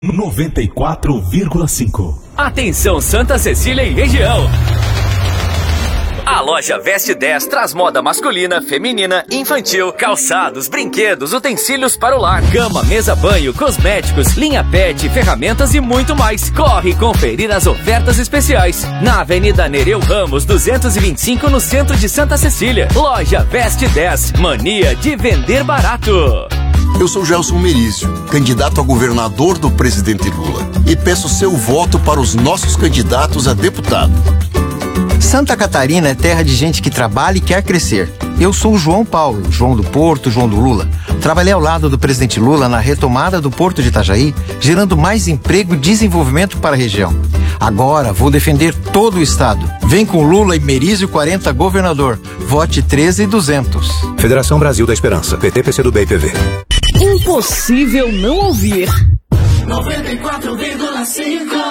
94,5. Atenção Santa Cecília e região. A loja Veste 10 traz moda masculina, feminina, infantil, calçados, brinquedos, utensílios para o lar, cama, mesa, banho, cosméticos, linha pet, ferramentas e muito mais. Corre conferir as ofertas especiais na Avenida Nereu Ramos 225, no centro de Santa Cecília. Loja Veste 10, mania de vender barato. Eu sou Gelson Merizio, candidato a governador do presidente Lula, e peço seu voto para os nossos candidatos a deputado. Santa Catarina é terra de gente que trabalha e quer crescer. Eu sou o João Paulo, João do Porto, João do Lula. Trabalhei ao lado do presidente Lula na retomada do Porto de Itajaí, gerando mais emprego e desenvolvimento para a região. Agora vou defender todo o estado. Vem com Lula e Merizio 40 governador. Vote 13.200. Federação Brasil da Esperança. PT, PCdoB e PV. Impossível não ouvir. 94,5.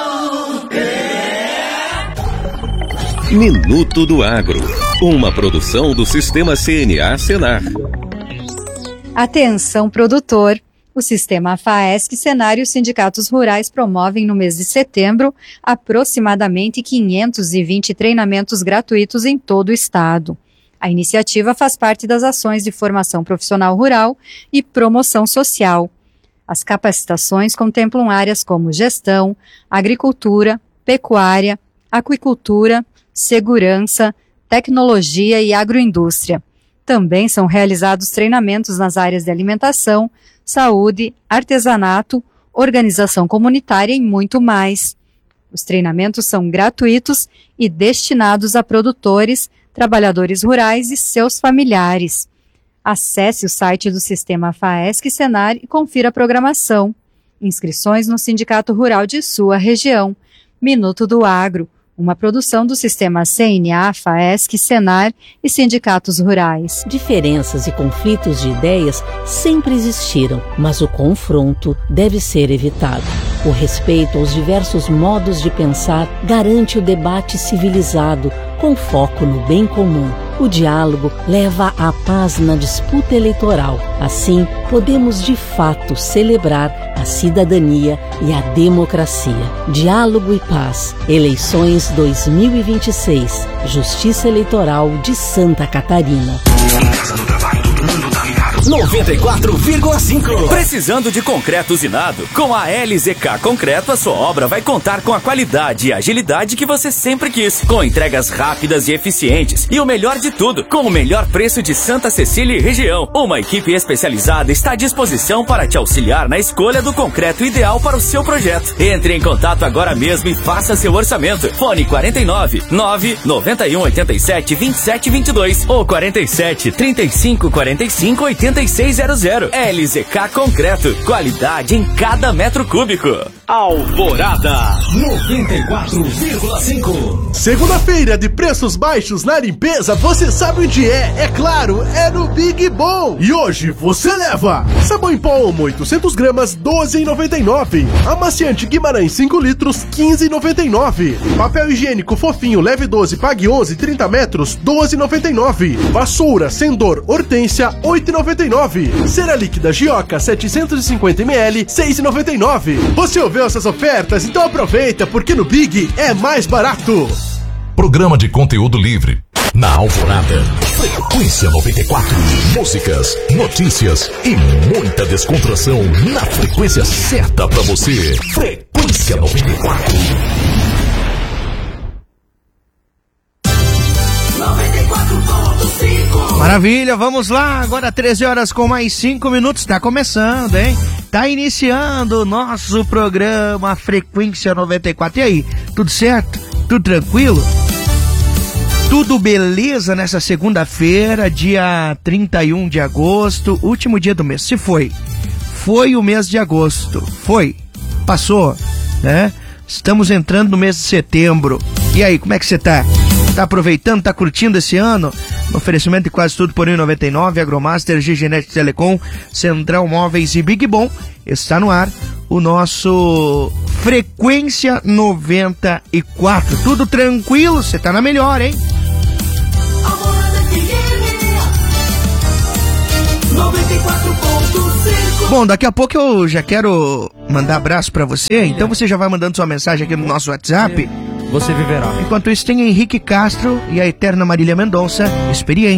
Minuto do Agro, uma produção do Sistema CNA Senar. Atenção, produtor! O Sistema FAESC, Senar e os sindicatos rurais promovem no mês de setembro aproximadamente 520 treinamentos gratuitos em todo o estado. A iniciativa faz parte das ações de formação profissional rural e promoção social. As capacitações contemplam áreas como gestão, agricultura, pecuária, aquicultura, segurança, tecnologia e agroindústria. Também são realizados treinamentos nas áreas de alimentação, saúde, artesanato, organização comunitária e muito mais. Os treinamentos são gratuitos e destinados a produtores, trabalhadores rurais e seus familiares. Acesse o site do Sistema FAESC Senar e confira a programação. Inscrições no Sindicato Rural de sua região. Minuto do Agro, uma produção do Sistema CNA, FAESC, Senar e sindicatos rurais. Diferenças e conflitos de ideias sempre existiram, mas o confronto deve ser evitado. O respeito aos diversos modos de pensar garante o debate civilizado, com foco no bem comum. O diálogo leva à paz na disputa eleitoral. Assim, podemos de fato celebrar a cidadania e a democracia. Diálogo e paz. Eleições 2026. Justiça Eleitoral de Santa Catarina. 94,5. Precisando de concreto usinado? Com a LZK Concreto, a sua obra vai contar com a qualidade e agilidade que você sempre quis, com entregas rápidas e eficientes, e o melhor de tudo, com o melhor preço de Santa Cecília e região. Uma equipe especializada está à disposição para te auxiliar na escolha do concreto ideal para o seu projeto. Entre em contato agora mesmo e faça seu orçamento. Fone 49 991 87 27 22 ou 47 35 45 8600. LZK Concreto, qualidade em cada metro cúbico. Alvorada 94,5. Segunda-feira de preços baixos na limpeza, você sabe onde é claro, é no Big Bom. E hoje você leva sabão em pó Omo 800 gramas, 12,99. Amaciante Guimarães 5 litros, 15,99. Papel higiênico fofinho leve 12, pague 11, 30 metros, 12,99. Vassoura Sendor Hortência, 8,99. Cera líquida Gioca 750 ml, 6,99. Você ouviu essas ofertas? Então aproveita, porque no Big é mais barato. Programa de conteúdo livre na Alvorada. Frequência 94. Músicas, notícias e muita descontração na frequência certa pra você. Frequência 94. 94,5. Maravilha, vamos lá. Agora 13 horas com mais 5 minutos. Tá começando, hein? Tá iniciando o nosso programa Frequência 94. E aí, tudo certo? Tudo tranquilo? Tudo beleza nessa segunda-feira, dia 31 de agosto, último dia do mês. Se foi o mês de agosto, passou, né? Estamos entrando no mês de setembro. E aí, como é que você tá? Tá aproveitando, tá curtindo esse ano? No oferecimento de quase tudo por 1,99, Agromaster, Gigenet Telecom, Central Móveis e Big Bom. Está no ar o nosso Frequência 94. Tudo tranquilo? Você tá na melhor, hein? Bom, daqui a pouco eu já quero mandar abraço pra você, então você já vai mandando sua mensagem aqui no nosso WhatsApp. Você viverá. Enquanto isso, tem Henrique Castro e a eterna Marília Mendonça, Experiência.